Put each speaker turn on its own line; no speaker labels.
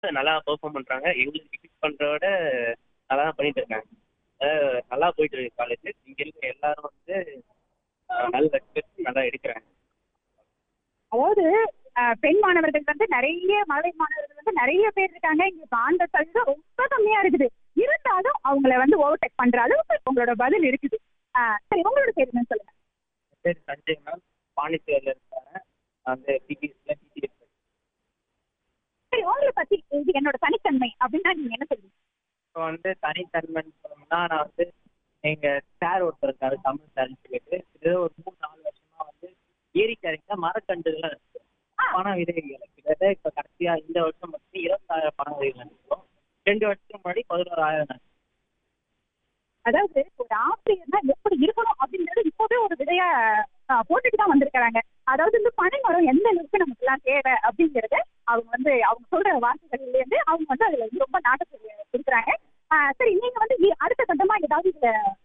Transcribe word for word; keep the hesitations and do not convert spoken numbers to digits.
நல்லா பெர்ஃபார்ம் பண்றாங்க. எங்களுக்கு எக்ஸ்பெக்ட் பண்றத விட நல்லா தான் பண்ணிட்டு இருக்காங்க. அதாவது நல்லா போயிட்டு இருக்கு காலேஜ். இங்க இருக்க எல்லாரும் வந்து அ நல்ல ரெஸ்பெக்ட் நல்லா எடுக்குறாங்க.
அதாவது அ பெண் மாணவர்கள் வந்து நெறைய மழலை மாணவர்கள் வந்து நெறைய பேர் இருக்காங்க. இங்க இப்ப ஆண்கள் சதவீதம் ரொம்ப கம்மியா இருக்குது. இருந்தாலும் அவங்கள வந்து ஓவர்டேக் பண்ற அளவுக்கு உங்களோட பதில் இருக்குது. ஆ சரி உங்களோட பேர் என்னன்னு சொல்லுங்க.
என் பேர் சஞ்சய் மேம். பாண்டிச்சேரியில இருக்காங்க. வந்து பிபிஎஸ்ல பிசிஎஸ்.
சரி உங்கள பத்தி இது என்னோட தனித்தன்மை அப்படின்னா நீங்க என்ன சொல்லுவீங்க?
இப்போ வந்து தனித்தன்மைன்னு சொல்லணும்னா, நான் வந்து எங்க சார் ஒருத்தர் இருக்காரு, தமிழ் சார்ன்னு சொல்லிட்டு. இது ஒரு மூணு, நாலு வருஷமா வந்து ஏரிக்கரையில மரக்கன்றுகள்லாம் இருக்கு.
ஆ
பண விதைகள் கிட்டத்தட்ட இப்ப கடைசியா இந்த வருஷம் மட்டும் இருபத்தாயிரம் பண விதைகள் நட்டுருக்கோம். ரெண்டு வருஷத்துக்கு முன்னாடி பதினோராயிரம் நட்டோம்.
அதாவது ஒரு ஆசிரியர்னா எப்படி இருக்கணும் அப்படிங்கிறது இப்பவே ஒரு விதையா அ போட்டுட்டு தான் வந்திருக்கிறாங்க. அதாவது இந்த பனை மரம் எந்த அளவுக்கு நமக்கு எல்லாம் தேவை அப்படிங்கிறத அவங்க வந்து அவங்க சொல்ற வார்த்தைகள்ல இருந்து அவங்க வந்து அதுல வந்து ரொம்ப நாட்டத்தை கொடுக்குறாங்க. ஆ சரி நீங்க வந்து இ- அடுத்த கட்டமா ஏதாவது இதுல